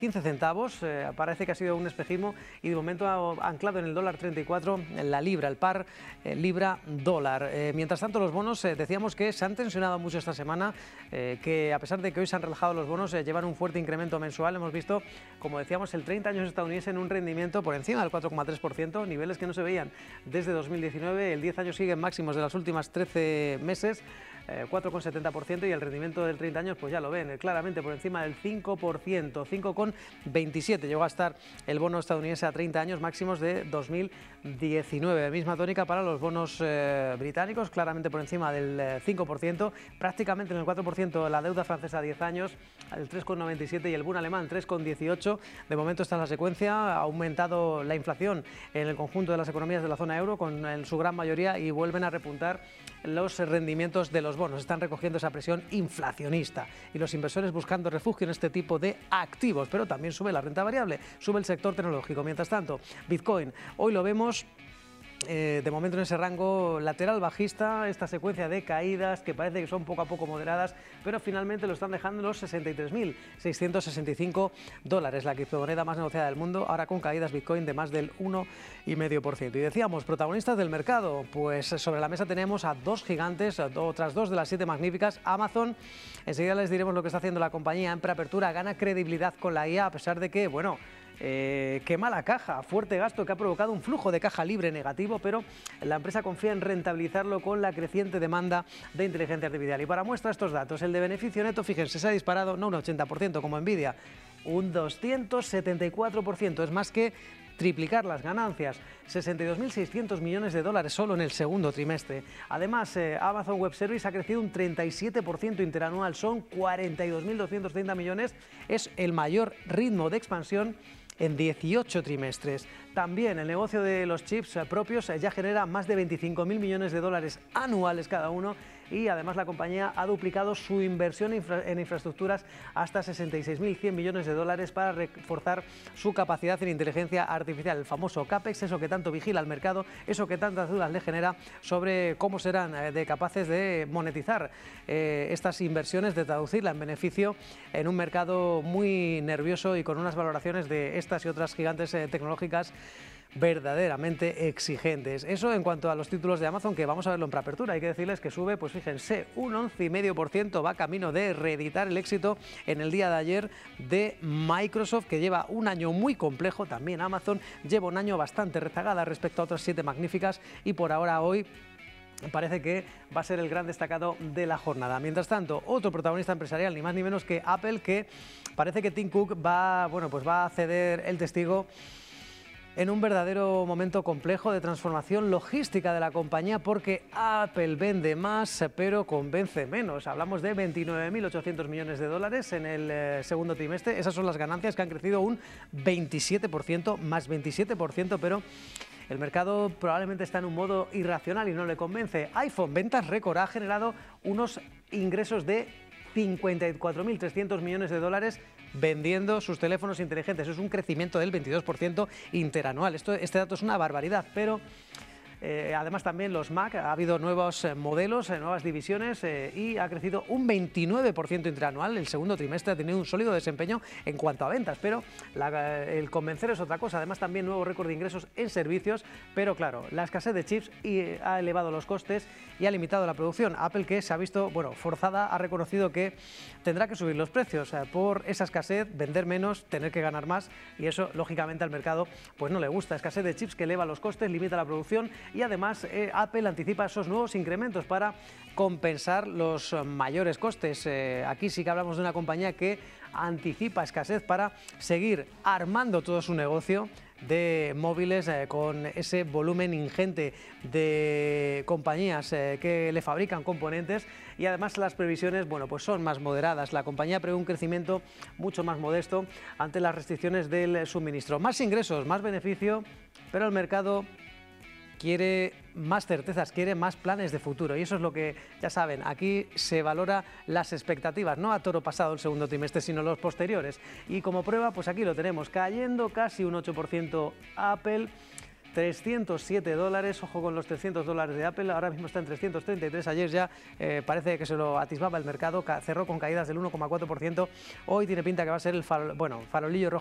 15 centavos, parece que ha sido un espejismo y de momento ha anclado en el dólar 34 la libra, el par libra-dólar. Mientras tanto los bonos, decíamos que se han tensionado mucho esta semana, que a pesar de que hoy se han relajado los bonos, llevan un fuerte incremento mensual. Hemos visto, como decíamos, el 30 años estadounidense en un rendimiento por encima del 4,3%, niveles que no se veían desde 2019, el 10 años sigue en máximos de las últimas 13 meses, 4,70%, y el rendimiento del 30 años, pues ya lo ven, claramente por encima del 5%, 5,27 llegó a estar el bono estadounidense a 30 años, máximos de 2019. Misma tónica para los bonos británicos, claramente por encima del 5%, prácticamente en el 4% la deuda francesa a 10 años, el 3,97, y el Bund alemán 3,18. De momento está en la secuencia, ha aumentado la inflación en el conjunto de las economías de la zona euro, en su gran mayoría, y vuelven a repuntar los rendimientos de los bonos. Están recogiendo esa presión inflacionista y los inversores buscando refugio en este tipo de activos, pero también sube la renta variable, sube el sector tecnológico. Mientras tanto, Bitcoin, hoy lo vemos de momento en ese rango lateral bajista, esta secuencia de caídas que parece que son poco a poco moderadas, pero finalmente lo están dejando en los 63.665 dólares, la criptomoneda más negociada del mundo, ahora con caídas Bitcoin de más del 1,5%. Y decíamos, protagonistas del mercado, pues sobre la mesa tenemos a dos gigantes, otras dos de las 7 magníficas. Amazon, enseguida les diremos lo que está haciendo la compañía en preapertura, gana credibilidad con la IA, a pesar de que, bueno, qué mala caja, fuerte gasto que ha provocado un flujo de caja libre negativo, pero la empresa confía en rentabilizarlo con la creciente demanda de inteligencia artificial. Y para muestra estos datos, el de beneficio neto, fíjense, se ha disparado no un 80% como Nvidia, un 274%, es más que triplicar las ganancias, 62.600 millones de dólares solo en el segundo trimestre. Además, Amazon Web Services ha crecido un 37% interanual, son 42.230 millones, es el mayor ritmo de expansión en 18 trimestres. También el negocio de los chips propios ya genera más de 25.000 millones de dólares anuales cada uno, y además la compañía ha duplicado su inversión en infraestructuras hasta 66.100 millones de dólares para reforzar su capacidad en inteligencia artificial, el famoso CAPEX, eso que tanto vigila el mercado, eso que tantas dudas le genera sobre cómo serán capaces de monetizar estas inversiones, de traducirla en beneficio en un mercado muy nervioso y con unas valoraciones de estas y otras gigantes tecnológicas verdaderamente exigentes. Eso en cuanto a los títulos de Amazon, que vamos a verlo en preapertura. Hay que decirles que sube, pues fíjense, un 11,5%, va camino de reeditar el éxito en el día de ayer de Microsoft, que lleva un año muy complejo. También Amazon lleva un año bastante rezagada respecto a otras 7 magníficas, y por ahora hoy parece que va a ser el gran destacado de la jornada. Mientras tanto, otro protagonista empresarial, ni más ni menos que Apple, que parece que Tim Cook va a ceder el testigo en un verdadero momento complejo de transformación logística de la compañía, porque Apple vende más pero convence menos. Hablamos de 29.800 millones de dólares en el segundo trimestre. Esas son las ganancias, que han crecido un 27%, más 27%, pero el mercado probablemente está en un modo irracional y no le convence. iPhone, ventas récord, ha generado unos ingresos de 54.300 millones de dólares vendiendo sus teléfonos inteligentes. Es un crecimiento del 22% interanual. Este dato es una barbaridad, pero además también los Mac, ha habido nuevos modelos, nuevas divisiones, y ha crecido un 29% interanual. El segundo trimestre ha tenido un sólido desempeño en cuanto a ventas, pero el convencer es otra cosa. Además también nuevo récord de ingresos en servicios, pero claro, la escasez de chips ha elevado los costes y ha limitado la producción. Apple, que se ha visto forzada, ha reconocido que tendrá que subir los precios por esa escasez, vender menos, tener que ganar más, y eso lógicamente al mercado pues no le gusta. Escasez de chips que eleva los costes, limita la producción, y además Apple anticipa esos nuevos incrementos para compensar los mayores costes. Aquí sí que hablamos de una compañía que anticipa escasez para seguir armando todo su negocio de móviles con ese volumen ingente de compañías que le fabrican componentes, y además las previsiones pues son más moderadas. La compañía prevé un crecimiento mucho más modesto ante las restricciones del suministro. Más ingresos, más beneficio, pero el mercado quiere más certezas, quiere más planes de futuro, y eso es lo que, ya saben, aquí se valora las expectativas, no a toro pasado el segundo trimestre, sino los posteriores. Y como prueba, pues aquí lo tenemos, cayendo casi un 8% Apple, 307 dólares, ojo con los 300 dólares de Apple, ahora mismo está en 333, ayer ya parece que se lo atisbaba el mercado, cerró con caídas del 1,4%, hoy tiene pinta que va a ser el farolillo rojo